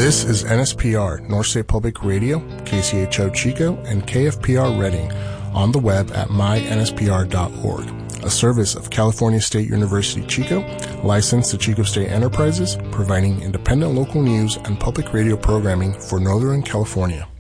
This is NSPR, North State Public Radio, KCHO Chico, and KFPR Reading, on the web at mynspr.org, a service of California State University Chico, licensed to Chico State Enterprises, providing independent local news and public radio programming for Northern California.